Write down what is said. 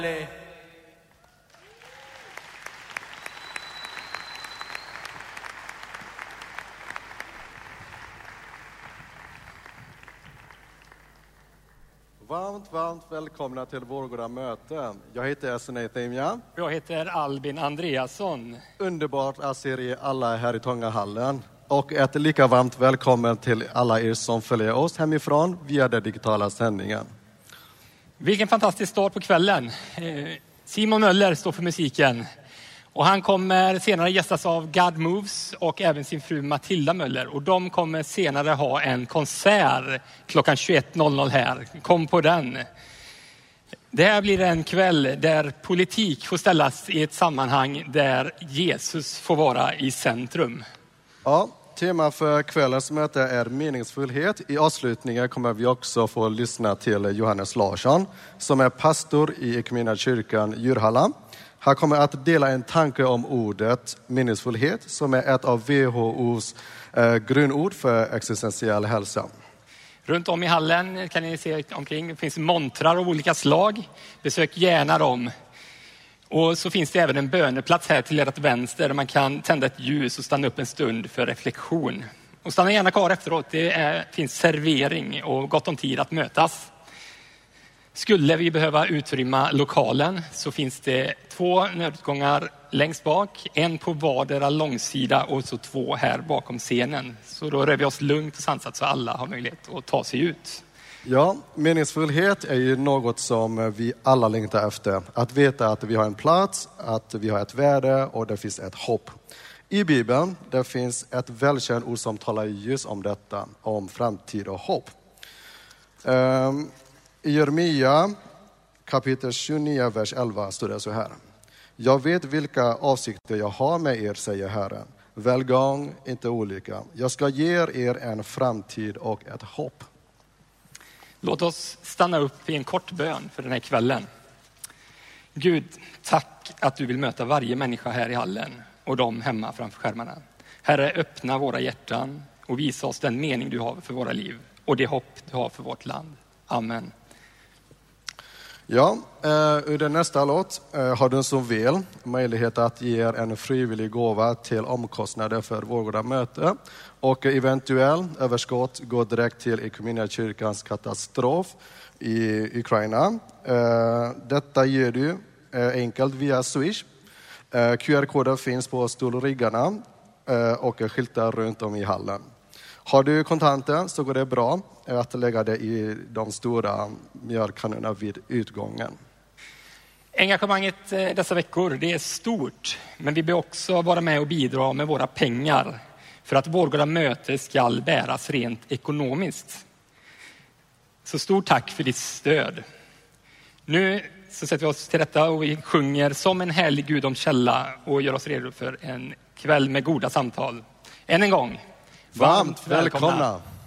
Varmt välkomna till våra möten. Jag heter Esnei Temja. Jag heter Albin Andreasson. Underbart att se er alla här i Tångahallen. Och ett lika varmt välkommen till alla er som följer oss hemifrån via den digitala sändningen. Vilken fantastisk start på kvällen. Simon Möller står för musiken. Och han kommer senare gästas av God Moves och även sin fru Matilda Möller. Och de kommer senare ha en konsert klockan 21.00 här. Kom på den. Det här blir en kväll där politik får ställas i ett sammanhang där Jesus får vara i centrum. Ja, tema för kvällens möte är meningsfullhet. I avslutningen kommer vi också få lyssna till Johannes Larsson som är pastor i Equmeniakyrkan Djurhalla. Han kommer att dela en tanke om ordet meningsfullhet som är ett av WHO:s grundord för existentiell hälsa. Runt om i hallen kan ni se omkring. Det finns montrar av olika slag. Besök gärna dem. Och så finns det även en böneplats här till ert vänster där man kan tända ett ljus och stanna upp en stund för reflektion. Och stanna gärna kvar efteråt. Det finns servering och gott om tid att mötas. Skulle vi behöva utrymma lokalen så finns det 2 nödutgångar längst bak. En på vardera långsida och så 2 här bakom scenen. Så då rör vi oss lugnt och sansat så alla har möjlighet att ta sig ut. Ja, meningsfullhet är ju något som vi alla längtar efter. Att veta att vi har en plats, att vi har ett värde och det finns ett hopp. I Bibeln det finns ett välkänt ord som talar just om detta, om framtid och hopp. I Jeremia kapitel 29, vers 11 står det så här. Jag vet vilka avsikter jag har med er, säger Herren. Välgång, inte olycka. Jag ska ge er en framtid och ett hopp. Låt oss stanna upp i en kort bön för den här kvällen. Gud, tack att du vill möta varje människa här i hallen och de hemma framför skärmarna. Herre, öppna våra hjärtan och visa oss den mening du har för våra liv och det hopp du har för vårt land. Amen. Ja, under nästa låt har du som vill möjlighet att ge en frivillig gåva till omkostnader för våra möte. Och eventuell överskott går direkt till Equmeniakyrkans katastrof i Ukraina. Detta ger du enkelt via Swish. QR-koder finns på stolriggarna och skyltar runt om i hallen. Har du kontanter så går det bra att lägga det i de stora mjölkkannorna vid utgången. Engagemanget dessa veckor det är stort, men vi bör också vara med och bidra med våra pengar för att våra möten ska bäras rent ekonomiskt. Så stort tack för ditt stöd. Nu så sätter vi oss till rätta och vi sjunger som en härlig Gud om källa och gör oss redo för en kväll med goda samtal. Än en gång. Varmt välkomna!